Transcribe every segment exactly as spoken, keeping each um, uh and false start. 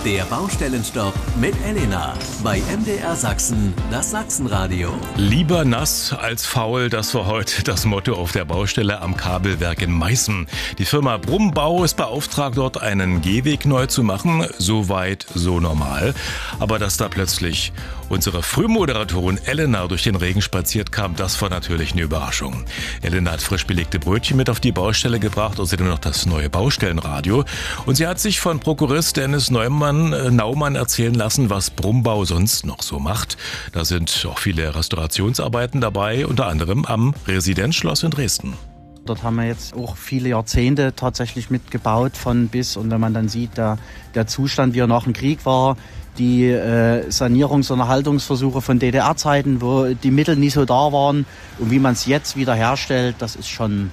Der Baustellenstopp mit Elena bei M D R Sachsen, das Sachsenradio. Lieber nass als faul, das war heute das Motto auf der Baustelle am Kabelwerk in Meißen. Die Firma Brummbau ist beauftragt, dort einen Gehweg neu zu machen. So weit, so normal. Aber dass da plötzlich unsere Frühmoderatorin Elena durch den Regen spaziert kam, das war natürlich eine Überraschung. Elena hat frisch belegte Brötchen mit auf die Baustelle gebracht, außerdem noch das neue Baustellenradio. Und sie hat sich von Prokurist Dennis Neumann Naumann erzählen lassen, was Brummbau sonst noch so macht. Da sind auch viele Restaurationsarbeiten dabei, unter anderem am Residenzschloss in Dresden. Dort haben wir jetzt auch viele Jahrzehnte tatsächlich mitgebaut, von bis. Und wenn man dann sieht, der, der Zustand, wie er nach dem Krieg war, die äh, Sanierungs- und Erhaltungsversuche von D D R-Zeiten, wo die Mittel nie so da waren und wie man es jetzt wieder herstellt, das ist schon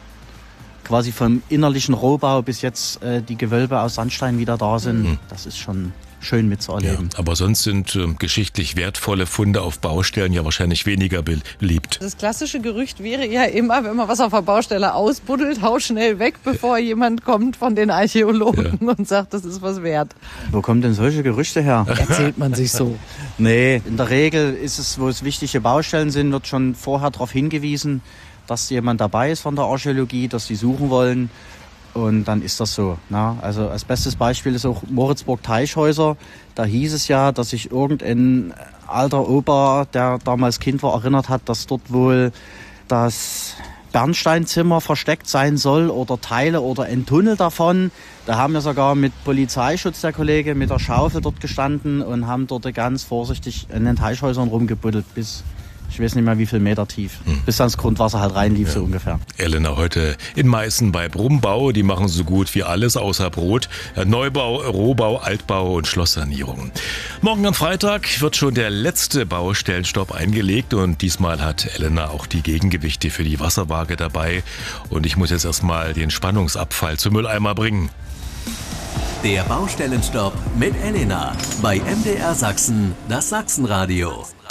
quasi vom innerlichen Rohbau bis jetzt äh, die Gewölbe aus Sandstein wieder da sind. Mhm. Das ist schon schön mitzuerleben. Ja, aber sonst sind äh, geschichtlich wertvolle Funde auf Baustellen ja wahrscheinlich weniger beliebt. Das klassische Gerücht wäre ja immer, wenn man was auf der Baustelle ausbuddelt, hau schnell weg, bevor jemand kommt von den Archäologen ja. und sagt, das ist was wert. Wo kommen denn solche Gerüchte her? Erzählt man sich so. Nee, in der Regel ist es, wo es wichtige Baustellen sind, wird schon vorher darauf hingewiesen, dass jemand dabei ist von der Archäologie, dass sie suchen wollen. Und dann ist das so. Na? Also als bestes Beispiel ist auch Moritzburg-Teichhäuser. Da hieß es ja, dass sich irgendein alter Opa, der damals Kind war, erinnert hat, dass dort wohl das Bernsteinzimmer versteckt sein soll oder Teile oder ein Tunnel davon. Da haben wir sogar mit Polizeischutz, der Kollege, mit der Schaufel dort gestanden und haben dort ganz vorsichtig in den Teichhäusern rumgebuddelt bis... Ich weiß nicht mehr, wie viel Meter tief, hm. bis ans Grundwasser halt reinlief, ja. so ungefähr. Elena heute in Meißen bei Brummbau. Die machen so gut wie alles außer Brot. Neubau, Rohbau, Altbau und Schlosssanierung. Morgen am Freitag wird schon der letzte Baustellenstopp eingelegt und diesmal hat Elena auch die Gegengewichte für die Wasserwaage dabei. Und ich muss jetzt erstmal den Spannungsabfall zum Mülleimer bringen. Der Baustellenstopp mit Elena bei M D R Sachsen, das Sachsenradio.